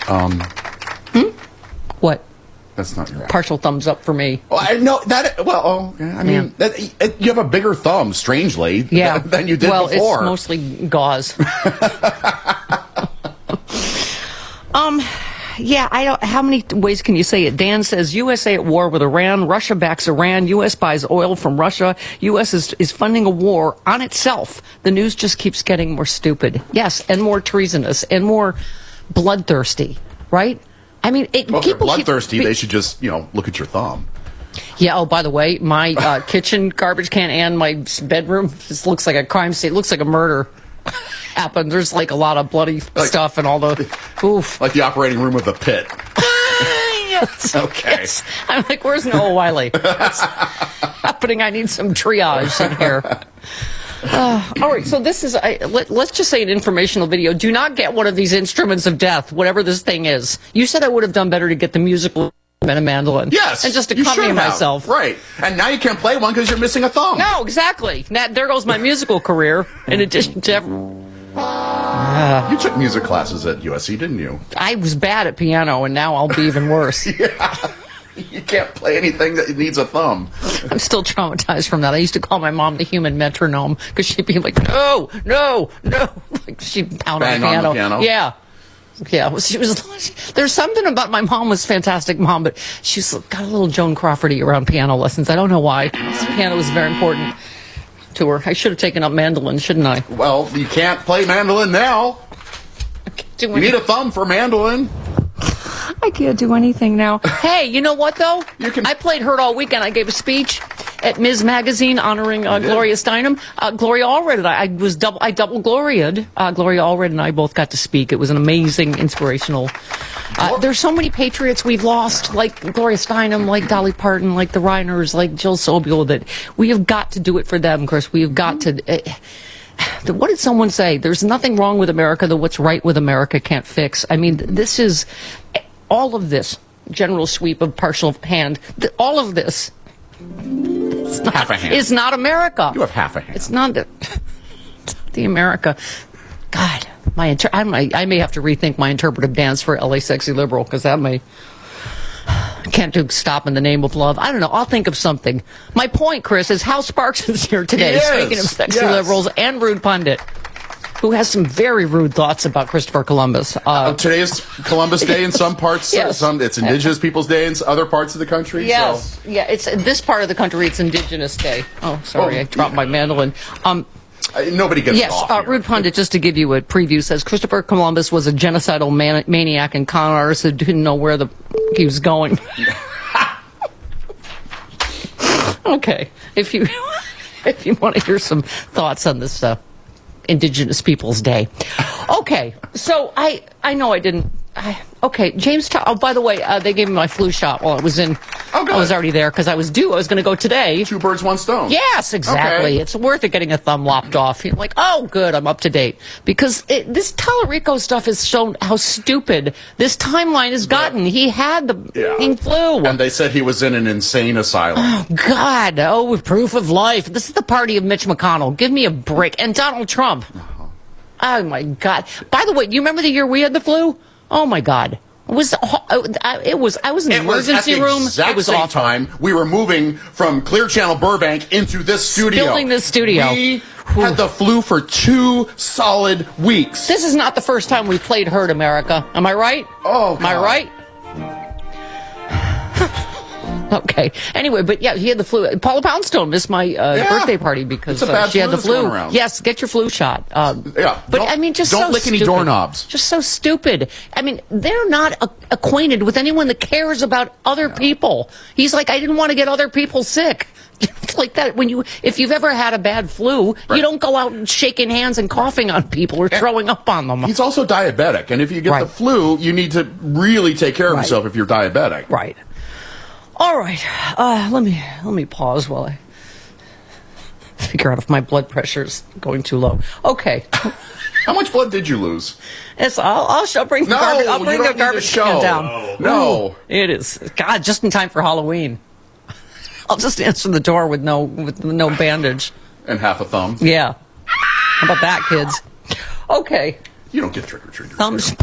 What? That's not your Partial thumbs up for me. Well, I know that. Well, I mean, you have a bigger thumb, strangely, than you did before. Well, it's mostly gauze. Yeah, I don't. How many ways can you say it? Dan says USA at war with Iran. Russia backs Iran. U.S. buys oil from Russia. U.S. is funding a war on itself. The news just keeps getting more stupid. Yes, and more treasonous and more bloodthirsty. Right? I mean, if they're bloodthirsty, they should just look at your thumb. Yeah. Oh, by the way, my kitchen garbage can and my bedroom just looks like a crime scene. It looks like a murder happened. There's like a lot of bloody stuff and all the oof. Like the operating room of the pit. Yes. Okay. Yes. I'm like, where's Noah Wiley? What's happening? I need some triage in here. All right, so this is, let's just say an informational video. Do not get one of these instruments of death, whatever this thing is. You said I would have done better to get the musical and a mandolin. Yes. And just accompany myself. Right. And now you can't play one because you're missing a thumb. No, exactly. Now, there goes my musical career, in addition to You took music classes at USC, didn't you? I was bad at piano, and now I'll be even worse. Yeah. You can't play anything that needs a thumb. I'm still traumatized from that. I used to call my mom the human metronome because she'd be like, no, no, no. Like she'd pound on the piano. Yeah. Yeah. She was. There's something about my mom was a fantastic mom, but she's got a little Joan Crawfordy around piano lessons. I don't know why. This piano was very important to her. I should have taken up mandolin, shouldn't I? Well, you can't play mandolin now. You need a thumb for mandolin. I can't do anything now. Hey, you know what, though? I played Hurt all weekend. I gave a speech at Ms. Magazine honoring Gloria Steinem. Gloria Allred and I double Gloria'd. Gloria Allred and I both got to speak. It was an amazing, inspirational. There's so many patriots we've lost, like Gloria Steinem, like Dolly Parton, like the Reiners, like Jill Sobule, that we have got to do it for them, Chris. We have got to... what did someone say? There's nothing wrong with America that what's right with America can't fix. I mean, this is... all of this, general sweep of partial hand, all of this half a hand. Is not America. You have half a hand. It's not the America. God, I may have to rethink my interpretive dance for LA Sexy Liberal, because that may... Can't do Stop in the Name of Love. I don't know. I'll think of something. My point, Chris, is Hal Sparks is here today, speaking of sexy liberals and rude pundit, who has some very rude thoughts about Christopher Columbus. Today is Columbus Day in some parts. Yes. It's Indigenous Peoples Day in other parts of the country. Yes. So. Yeah, it's in this part of the country, it's Indigenous Day. Oh, sorry, I dropped my mandolin. Nobody gets off here. Rude Pundit, just to give you a preview, says Christopher Columbus was a genocidal maniac and con artist who didn't know where he was going. Okay, if you want to hear some thoughts on this Indigenous Peoples Day. Okay, so I know I didn't... okay, James... oh, by the way, they gave me my flu shot while I was in... Oh, good. I was already there because I was due. I was going to go today. 2 birds, 1 stone. Yes, exactly. Okay. It's worth it getting a thumb lopped off. You're like, oh, good, I'm up to date. Because this Tallarico stuff has shown how stupid this timeline has gotten. He had the flu. And they said he was in an insane asylum. Oh, God. Oh, proof of life. This is the party of Mitch McConnell. Give me a break. And Donald Trump. Oh, my God. By the way, do you remember the year we had the flu? Oh, my God. I was in the emergency room. It was awful. Time we were moving from Clear Channel Burbank into this studio. Building this studio. We had the flu for 2 solid weeks. This is not the first time we played Hurt America. Am I right? Oh, God. Am I right? Okay. Anyway, but yeah, he had the flu. Paula Poundstone missed my birthday party because she had the flu. Yes, get your flu shot. But I mean, just don't so lick any stupid. doorknobs. Just so stupid. I mean, they're not acquainted with anyone that cares about other people. He's like, I didn't want to get other people sick. Like that. If you've ever had a bad flu, you don't go out and shaking hands and coughing on people or throwing up on them. He's also diabetic, and if you get the flu, you need to really take care of yourself if you're diabetic. Right. All right, let me pause while I figure out if my blood pressure's going too low. Okay. How much blood did you lose? I'll bring the garbage. I'll bring the garbage can down. No, ooh, it is just in time for Halloween. I'll just answer the door with no bandage and half a thumb. Yeah. How about that, kids? Okay. You don't get trick or treaters. Thumbs.